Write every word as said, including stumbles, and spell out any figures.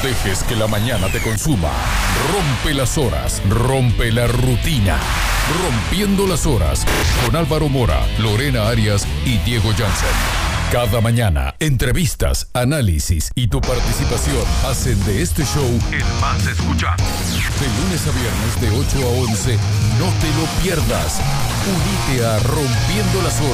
dejes que la mañana te consuma. Rompe las horas, rompe la rutina. Rompiendo las horas con Álvaro Mora, Lorena Arias y Diego Jansen. Cada mañana, entrevistas, análisis y tu participación hacen de este show el más escuchado. De lunes a viernes de ocho a once, no te lo pierdas. Unite a Rompiendo las Horas